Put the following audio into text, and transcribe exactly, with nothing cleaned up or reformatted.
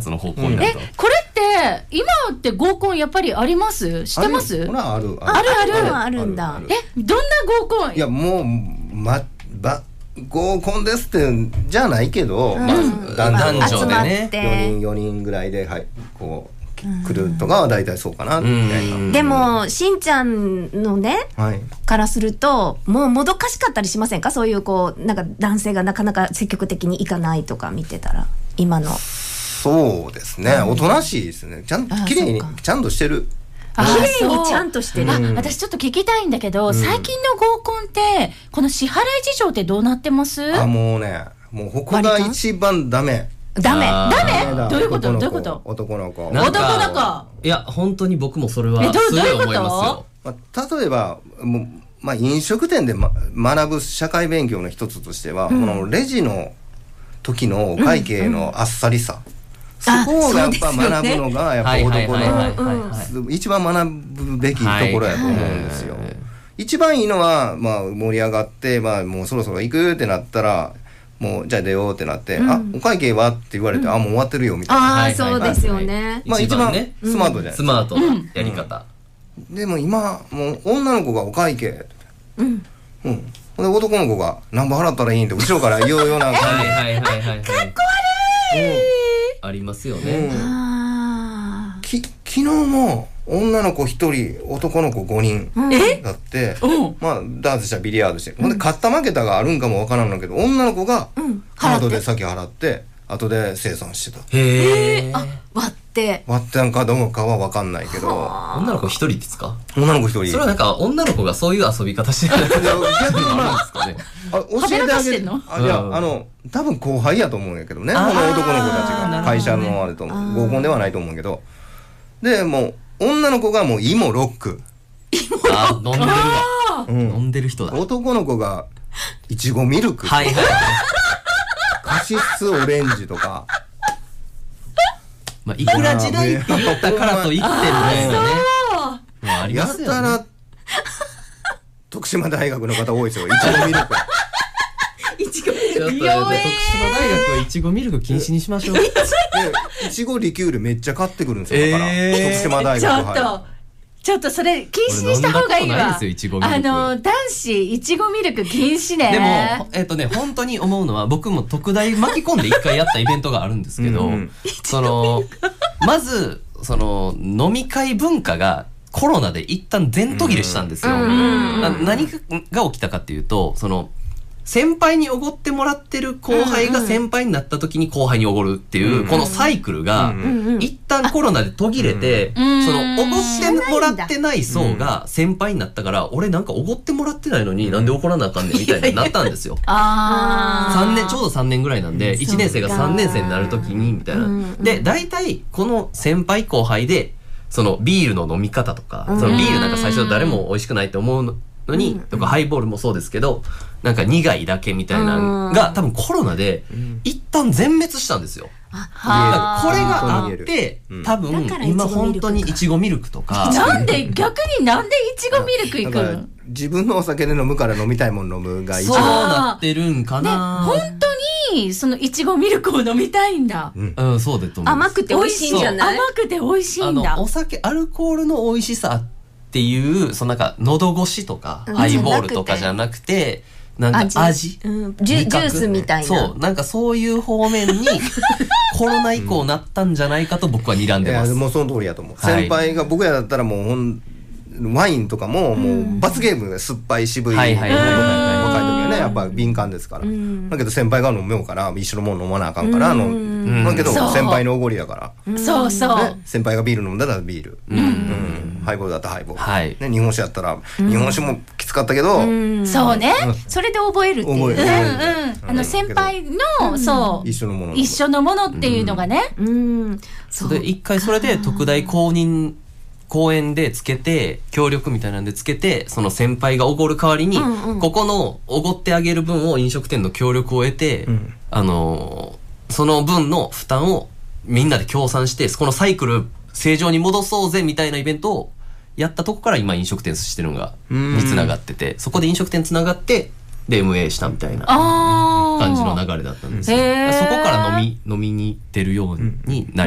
の方向になった。 え、これって今って合コンやっぱりあります？知ってます？ ほらあるあるあるあるあるんだ。 え、どんな合コン？ いやもうまば合コンですってじゃないけど、 うんまあ、 男女でねよにんよにんぐらいで、はい、こう来るとかは大体そうかなみたいな。 でもしんちゃんのね、はい、からするともうもどかしかったりしませんか？そういうこうなんか男性がなかなか積極的に行かないとか見てたら今の。 そうですね、おとなしいですね。ちゃんと綺麗にちゃんとしてる。 綺麗にちゃんとしてる。 あ、私ちょっと聞きたいんだけど、うん、最近の合コンってこの支払い事情ってどうなってます？ あ、もうね、もうここが一番ダメ。 ダメダメ？どういうこと？どういうこと？ 男の子。 男の子。 いや本当に僕もそれはすごい思いますよ。 まあ、例えばもう、まあ、飲食店で、ま、学ぶ社会勉強の一つとしては、うん、このレジの時のお会計のあっさりさ。うんうん、そこをやっぱ学ぶのがやっぱ男の一番学ぶべきところやと思うんですよ。一番いいのは、まあ、盛り上がって、まあ、もうそろそろ行くってなったらもうじゃあ出ようってなって、うん、あお会計はって言われて、うん、あもう終わってるよみたいな。 ああそうですよね。 まあ一番ねスマートじゃないですか。 スマートなやり方。 うん、でも今もう女の子がお会計うんうん。で男の子が何本払ったらいいんって後ろから言うような感じ。 はいはいはいはい。 かっこ悪い。 ありますよね。 うん、あき昨日も女の子ひとり男の子ごにんだって、うん、まあダーツしたビリヤードして、ほ、うん、んで勝った負けたがあるんかもわからんのけど女の子がカードで先払って後で清算してた。 へえ。あ割って割ってんかどうかはわかんないけど。 女の子ひとりですか？ 女の子ひとり。 それはなんか女の子がそういう遊び方してるんですかね。 あ教えてあげるの？あいやあの多分後輩やと思うんやけどね、この男の子たちが会社のあれと合コンではないと思うけど、でもう女の子がもう芋ロック。 あ飲んでるわ。うん、飲んでる人だ。 男の子がいちごミルク。 はいはい。 カシスオレンジとか。 まあいくら時代って言ったからと言ってるね。 ありますよね。やったら徳島大学の方多いですよ。いちごミルク。 いちごミルク。 徳島大学はいちごミルク禁止にしましょう。 いちごリキュールめっちゃ買ってくるんですよ。だから、えー、徳島大学。 ちょっと、ちょっとそれ禁止にした方がいいわ。 いちごミルク。 あの男子いちごミルク禁止ね。 でもえっとね本当に思うのは僕も特大巻き込んで一回やったイベントがあるんですけど、うん、そのまずその飲み会文化がコロナで一旦全途切れしたんですよ。何が起きたかっていうと、その先輩におごってもらってる後輩が先輩になった時に後輩におごるっていう、このサイクルが一旦コロナで途切れて、そのおごってもらってない層が先輩になったから、俺なんかおごってもらってないのになんで怒らなあかんねんみたいになったんですよ。さんねんちょうどさんねんぐらいなんで、いちねん生がさんねん生になる時にみたいな。で大体この先輩後輩でそのビールの飲み方とか、そのビールなんか最初誰も美味しくないと思うのに、とかハイボールもそうですけど、なんか苦いだけみたいなのが多分コロナで一旦全滅したんですよ。これがあって多分今本当にいちごミルクとか。 なんで逆になんでいちごミルクいくの？ 自分のお酒で飲むから飲みたいもの飲むが一番そうなってるんかな。 本当にそのいちごミルクを飲みたいんだ。 うん、うん、そうだと思う。 甘くて美味しいんじゃない？ 甘くて美味しいんだ。 あのお酒アルコールの美味しさっていうそのなんか喉越しとかハイボールとかじゃなくて。なんか味、 味うん、ジュ、ジュースみたいな。 そう、なんかそういう方面にコロナ以降なったんじゃないかと僕は睨んでます。 いや、もうその通りやと思う。はい、先輩が僕らだったらもうほんワインとかももう罰ゲームが酸っぱい渋い若い時はねやっぱ敏感ですから。だけど先輩が飲むようから一緒のもの飲まなあかんからの。だけど先輩のおごりやから。 そうそう。 先輩がビール飲んだらビール。ハイボールだったらハイボール。ね日本酒やったら日本酒もきつかったけど。 そうね。それで覚えるっていう。うんうん。あの先輩のそう一緒のもの一緒のものっていうのがね。うん。 それで一回それで特大公認公演でつけて協力みたいなんでつけてその先輩がおごる代わりに、うんうん、ここのおごってあげる分を飲食店の協力を得て、うん、あのー、その分の負担をみんなで協賛してこのサイクル正常に戻そうぜみたいなイベントをやったとこから今飲食店してるのがにつながってて、そこで飲食店つながってで エムエー したみたいな感じの流れだったんですよ。そこから飲み飲みに行ってるようになり